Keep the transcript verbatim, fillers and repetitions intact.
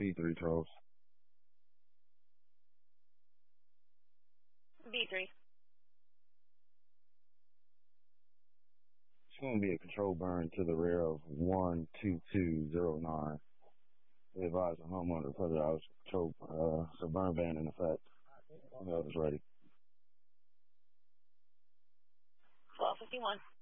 B three, Charles. B three. It's going to be a control burn to the rear of one two two zero nine. They advise the homeowner to put it out. Control, uh, so burn ban in effect. The is ready. twelve fifty-one.